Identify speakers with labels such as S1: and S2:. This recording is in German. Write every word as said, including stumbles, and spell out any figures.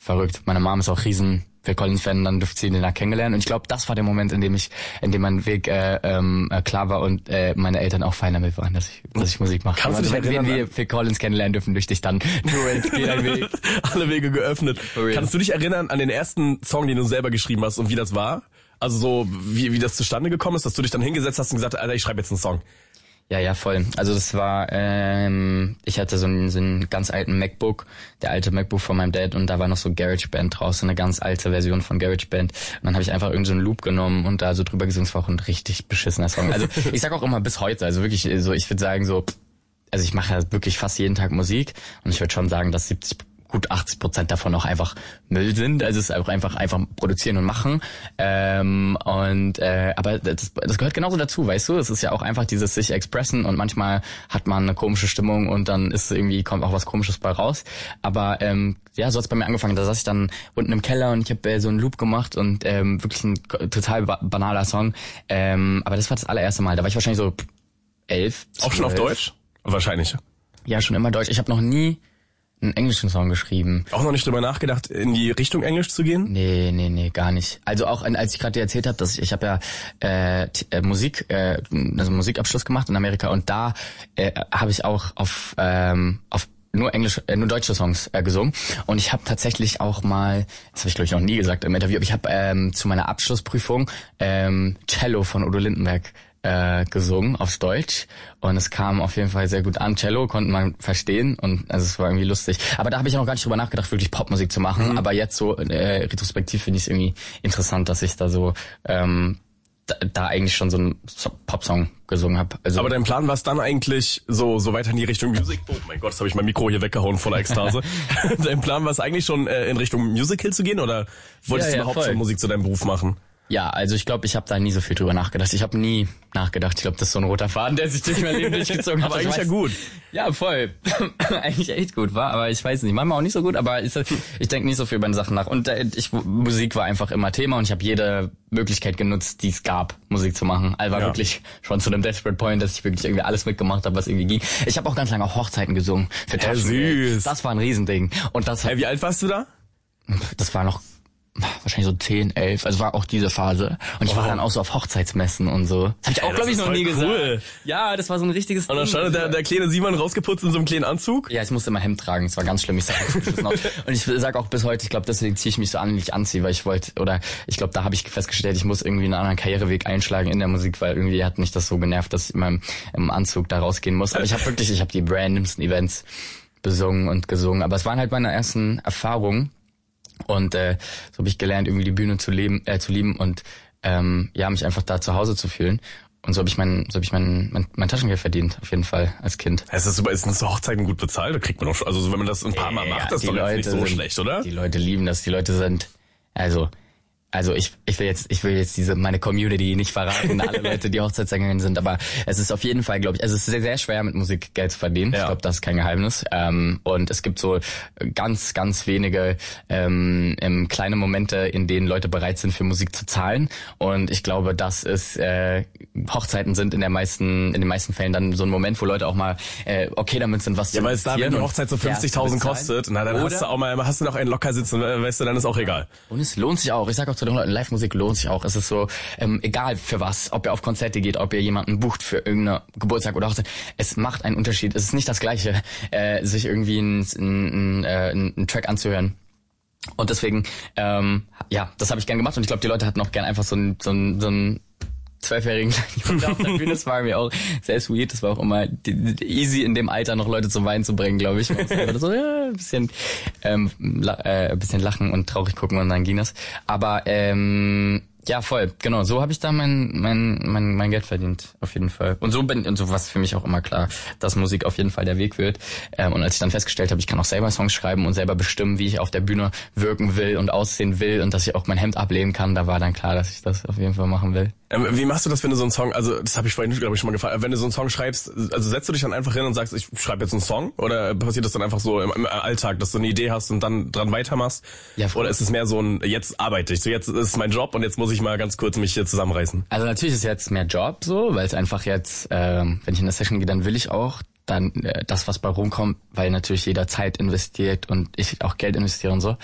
S1: verrückt. Meine Mom ist auch riesen Phil Collins-Fan, dann dürfte sie den da kennengelernt. Und ich glaube, das war der Moment, in dem ich, in dem mein Weg äh, ähm, klar war und äh, meine Eltern auch fein damit waren, dass ich, dass ich Musik mache.
S2: Kannst du dich
S1: also, wenn
S2: erinnern,
S1: wir Phil Collins kennenlernen dürfen durch dich, dann nur jetzt geht ein Weg.
S2: Alle Wege geöffnet. Kannst du dich erinnern an den ersten Song, den du selber geschrieben hast und wie das war? Also so, wie, wie das zustande gekommen ist, dass du dich dann hingesetzt hast und gesagt hast, Alter, ich schreibe jetzt einen Song.
S1: Ja, ja, voll. Also das war, ähm, ich hatte so einen, so einen ganz alten MacBook, der alte MacBook von meinem Dad, und da war noch so GarageBand draus, so eine ganz alte Version von GarageBand. Und dann habe ich einfach irgendeinen so einen Loop genommen und da so drüber gesungen. Es war auch ein richtig beschissener Song. Also ich sag auch immer bis heute, also wirklich so, ich würde sagen so, also ich mache ja wirklich fast jeden Tag Musik und ich würde schon sagen, dass siebzig gut achtzig Prozent davon auch einfach Müll sind. Also es ist einfach einfach einfach produzieren und machen. Ähm, und äh, aber das, das gehört genauso dazu, weißt du? Es ist ja auch einfach dieses sich expressen und manchmal hat man eine komische Stimmung und dann ist irgendwie kommt auch was Komisches bei raus. Aber ähm, ja, so hat's bei mir angefangen. Da saß ich dann unten im Keller und ich habe äh, so einen Loop gemacht und ähm, wirklich ein total ba- banaler Song. Ähm, aber das war das allererste Mal. Da war ich wahrscheinlich so elf.
S2: Auch schon auf Deutsch? Wahrscheinlich.
S1: Ja, schon immer Deutsch. Ich habe noch nie einen englischen Song geschrieben.
S2: Auch noch nicht drüber nachgedacht, in die Richtung Englisch zu gehen?
S1: Nee, nee, nee, gar nicht. Also auch, als ich gerade dir erzählt habe, dass ich, ich habe ja äh, t- äh, Musik, äh, also Musikabschluss gemacht in Amerika und da äh, habe ich auch auf ähm, auf nur Englisch, äh, nur deutsche Songs äh, gesungen und ich habe tatsächlich auch mal, das habe ich glaube ich noch nie gesagt im Interview, aber ich habe ähm, zu meiner Abschlussprüfung ähm, Cello von Udo Lindenberg äh, gesungen aufs Deutsch und es kam auf jeden Fall sehr gut an. Cello konnte man verstehen und also es war irgendwie lustig. Aber da habe ich noch gar nicht drüber nachgedacht, wirklich Popmusik zu machen. Mhm. Aber jetzt so äh, retrospektiv finde ich es irgendwie interessant, dass ich da so ähm, da, da eigentlich schon so einen Popsong gesungen habe. Also,
S2: aber dein Plan war es dann eigentlich so so weiter in die Richtung Musik. Oh mein Gott, jetzt habe ich mein Mikro hier weggehauen voller Ekstase. Dein Plan war es eigentlich schon äh, in Richtung Musical zu gehen oder wolltest
S1: ja,
S2: du
S1: ja,
S2: überhaupt
S1: voll.
S2: schon Musik zu deinem Beruf machen?
S1: Ja, also ich glaube, ich habe da nie so viel drüber nachgedacht. Ich habe nie nachgedacht. Ich glaube, das ist so ein roter Faden, der sich durch mein Leben durchgezogen hat.
S2: Aber eigentlich ja gut.
S1: Ja, voll. Eigentlich echt gut, war. Aber ich weiß nicht, manchmal auch nicht so gut. Aber ich, ich denke nicht so viel über die Sachen nach. Und äh, ich, Musik war einfach immer Thema und ich habe jede Möglichkeit genutzt, die es gab, Musik zu machen. Also war
S2: ja. wirklich
S1: schon zu einem Desperate Point, dass ich wirklich irgendwie alles mitgemacht habe, was irgendwie ging. Ich habe auch ganz lange auf Hochzeiten gesungen. Für
S2: ja, süß.
S1: Das war ein Riesending. Und das hat,
S2: hey, wie alt warst du da?
S1: Das war noch wahrscheinlich so zehn, elf, also war auch diese Phase. Und ich oh. war dann auch so auf Hochzeitsmessen und so. Das hab ich auch, glaube ich, noch nie gesagt.
S2: Cool.
S1: Ja, das war so ein richtiges
S2: Und dann stand der, der kleine Simon rausgeputzt in so einem kleinen Anzug.
S1: Ja, ich musste immer Hemd tragen, das war ganz schlimm. Ich sag auch, und ich sag auch bis heute, ich glaube, deswegen ziehe ich mich so an, wie ich anziehe, weil ich wollte, oder ich glaube, da habe ich festgestellt, ich muss irgendwie einen anderen Karriereweg einschlagen in der Musik, weil irgendwie hat mich das so genervt, dass ich in meinem im Anzug da rausgehen muss. Aber ich habe wirklich, ich habe die randomsten Events besungen und gesungen. Aber es waren halt meine ersten Erfahrungen. Und äh, so habe ich gelernt, irgendwie die Bühne zu leben, äh, zu lieben und ähm, ja, mich einfach da zu Hause zu fühlen. Und so habe ich mein, so habe ich mein, mein, mein Taschengeld verdient, auf jeden Fall als Kind.
S2: Ist das super? Ist das Hochzeiten gut bezahlt? Da kriegt man auch, also wenn man das ein paar Mal macht, das ist doch jetzt nicht so
S1: sind,
S2: schlecht, oder?
S1: Die Leute lieben das. Die Leute sind, also Also ich ich will jetzt ich will jetzt diese meine Community nicht verraten, alle Leute, die Hochzeitssängerinnen sind, aber es ist auf jeden Fall, glaube ich, also es ist sehr, sehr schwer mit Musik Geld zu verdienen. Ja. Ich glaube, das ist kein Geheimnis. Ähm, und es gibt so ganz ganz wenige ähm, ähm, kleine Momente, in denen Leute bereit sind für Musik zu zahlen. Und ich glaube, das ist äh, Hochzeiten sind in der meisten in den meisten Fällen dann so ein Moment, wo Leute auch mal äh, okay damit sind, was
S2: ja, weil es da, wenn die Hochzeit so fünfzigtausend kostet, na dann Oder? hast du auch mal hast du noch einen locker sitzen, weißt du, dann ist auch egal.
S1: Und es lohnt sich auch. Ich sag auch zu den Leuten, Live-Musik lohnt sich auch. Es ist so, ähm, egal für was, ob ihr auf Konzerte geht, ob ihr jemanden bucht für irgendeine Geburtstag oder Hochzeit, es macht einen Unterschied. Es ist nicht das Gleiche, äh, sich irgendwie einen, einen, äh, einen Track anzuhören. Und deswegen, ähm, ja, das habe ich gern gemacht und ich glaube, die Leute hatten auch gern einfach so ein, so ein, so ein zwölfjährigen Jungen auf der Bühne. Das war mir auch sehr sweet. Das war auch immer easy in dem Alter noch Leute zum Weinen zu bringen, glaube ich. Oder so, ja, ein bisschen, ähm, la- äh, ein bisschen lachen und traurig gucken und dann ging das. Aber ähm, ja, voll, genau. So habe ich da mein mein mein mein Geld verdient, auf jeden Fall. Und so bin und so was für mich auch immer klar, dass Musik auf jeden Fall der Weg wird. Ähm, und als ich dann festgestellt habe, ich kann auch selber Songs schreiben und selber bestimmen, wie ich auf der Bühne wirken will und aussehen will und dass ich auch mein Hemd ablegen kann, da war dann klar, dass ich das auf jeden Fall machen will.
S2: Ähm, wie machst du das, wenn du so einen Song, also das habe ich vorhin, glaube ich, schon mal gefragt, wenn du so einen Song schreibst, also setzt du dich dann einfach hin und sagst, ich schreibe jetzt einen Song? Oder passiert das dann einfach so im, im Alltag, dass du eine Idee hast und dann dran weitermachst? Ja, oder ist es mehr so ein, jetzt arbeite ich, so jetzt ist mein Job und jetzt muss ich mal ganz kurz mich hier zusammenreißen?
S1: Also natürlich ist jetzt mehr Job so, weil es einfach jetzt, ähm, wenn ich in eine Session gehe, dann will ich auch dann äh, das, was bei rumkommt, weil natürlich jeder Zeit investiert und ich auch Geld investiere und so.